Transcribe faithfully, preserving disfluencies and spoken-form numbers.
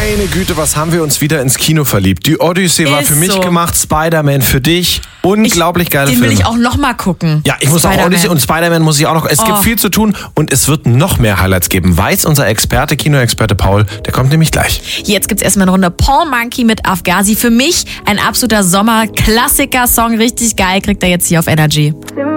Meine Güte, was haben wir uns wieder ins Kino verliebt. Die Odyssey war Ist für mich so. gemacht, Spider-Man für dich. Unglaublich geile Den Filme. will ich auch nochmal gucken. Ja, ich muss auch Spider-Man. Odyssey und Spider-Man muss ich auch noch. Es Oh. gibt viel zu tun und es wird noch mehr Highlights geben. Weiß unser Experte, Kinoexperte Paul, der kommt nämlich gleich. Jetzt gibt's erstmal eine Runde Paul Monkey mit Afghazi. Für mich ein absoluter Sommer-Klassiker-Song. Richtig geil, kriegt er jetzt hier auf Energy.